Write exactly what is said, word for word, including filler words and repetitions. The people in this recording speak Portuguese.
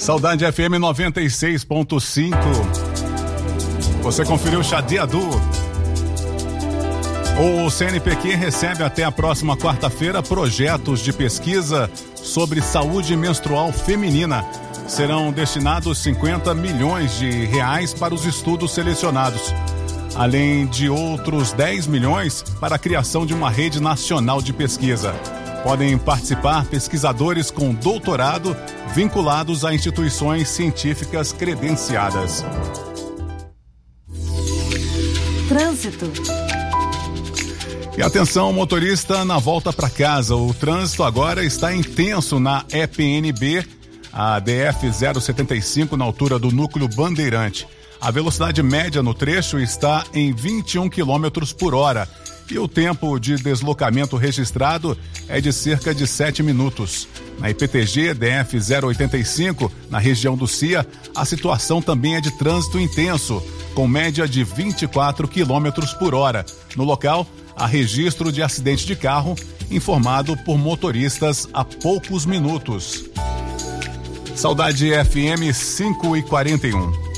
Saudade F M noventa e seis ponto cinco. Você conferiu Chadeadu. O C N Pq recebe até a próxima quarta-feira projetos de pesquisa sobre saúde menstrual feminina. Serão destinados cinquenta milhões de reais para os estudos selecionados, além de outros dez milhões para a criação de uma rede nacional de pesquisa. Podem participar pesquisadores com doutorado vinculados a instituições científicas credenciadas. Trânsito. E atenção, motorista, na volta para casa. O trânsito agora está intenso na E P N B, a D F zero setenta e cinco, na altura do núcleo Bandeirante. A velocidade média no trecho está em vinte e um quilômetros por hora e o tempo de deslocamento registrado é de cerca de sete minutos. Na I P T G D F zero oitenta e cinco, na região do C I A, a situação também é de trânsito intenso, com média de vinte e quatro quilômetros por hora. No local, há registro de acidente de carro informado por motoristas há poucos minutos. Saudade F M cinco e quarenta e um.